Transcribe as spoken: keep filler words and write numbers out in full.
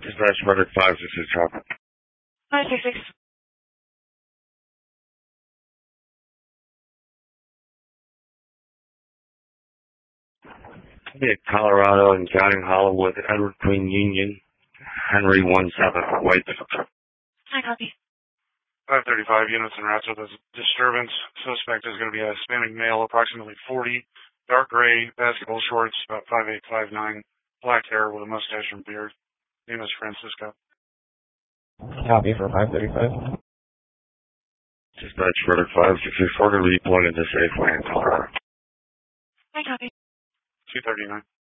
Dispatch Medic five six six copy. five six six. Yeah, Colorado and County Hollow with Edward Queen Union, Henry one seven, White. Hi, copy. five thirty-five units en route to the disturbance. Suspect is going to be a Hispanic male, approximately forty, dark gray, basketball shorts, about five eight, five nine, black hair with a mustache and beard. Name is Francisco. Copy for five thirty-five. Dispatch Medic five six six four, going to be deployed into Safeway in Colorado. Hi, copy. two thirty-nine.